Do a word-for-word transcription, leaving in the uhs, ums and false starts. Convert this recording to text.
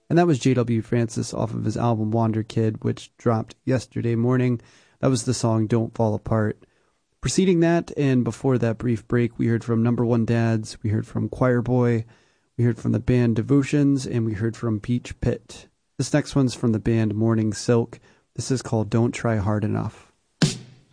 And that was J W Francis off of his album Wander Kid, which dropped yesterday morning. That was the song Don't Fall Apart. Preceding that, and before that brief break, we heard from Number One Dads, we heard from Choir Boy, we heard from the band Devotions, and we heard from Peach Pit. This next one's from the band Morning Silk. This is called Don't Try Hard Enough.